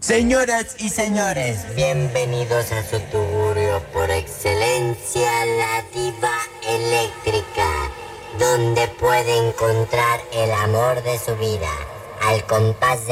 Señoras y señores, bienvenidos a su tugurio por excelencia, la diva eléctrica, donde puede encontrar el amor de su vida, al compás de